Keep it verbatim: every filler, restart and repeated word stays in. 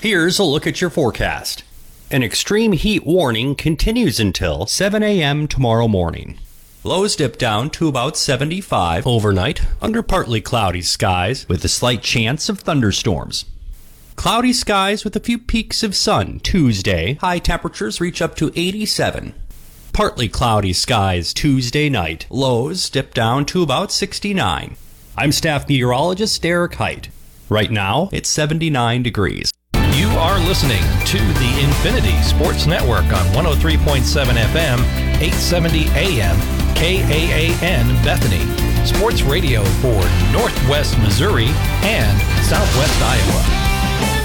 Here's a look at your forecast. An extreme heat warning continues until seven a.m. tomorrow morning. Lows dip down to about seventy-five overnight under partly cloudy skies with a slight chance of thunderstorms. Cloudy skies with a few peaks of sun Tuesday. High temperatures reach up to eighty-seven. Partly cloudy skies Tuesday night. Lows dip down to about sixty-nine. I'm staff meteorologist Derek Height. Right now, it's seventy-nine degrees. You are listening to the Infinity Sports Network on one oh three point seven F M, eight seventy A M, K A A N Bethany. Sports radio for Northwest Missouri and Southwest Iowa.